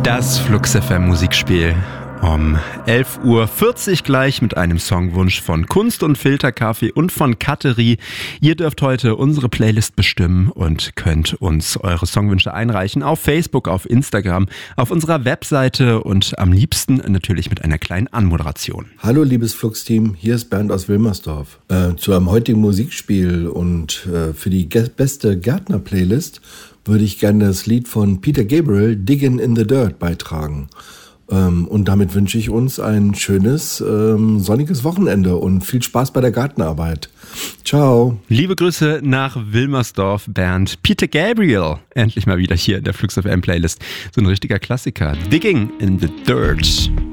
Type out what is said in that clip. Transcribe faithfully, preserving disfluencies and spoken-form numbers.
Das Flux F M Musikspiel um elf Uhr vierzig gleich mit einem Songwunsch von Kunst und Filterkaffee und von Katterie. Ihr dürft heute unsere Playlist bestimmen und könnt uns eure Songwünsche einreichen auf Facebook, auf Instagram, auf unserer Webseite und am liebsten natürlich mit einer kleinen Anmoderation. Hallo liebes Flux-Team, hier ist Bernd aus Wilmersdorf. Äh, zu einem heutigen Musikspiel und äh, für die ge- beste Gärtner-Playlist würde ich gerne das Lied von Peter Gabriel, Diggin' in the Dirt, beitragen. Ähm, und damit wünsche ich uns ein schönes, ähm, sonniges Wochenende und viel Spaß bei der Gartenarbeit. Ciao. Liebe Grüße nach Wilmersdorf, Bernd. Peter Gabriel, endlich mal wieder hier in der Flux F M Playlist. So ein richtiger Klassiker. Digging in the Dirt.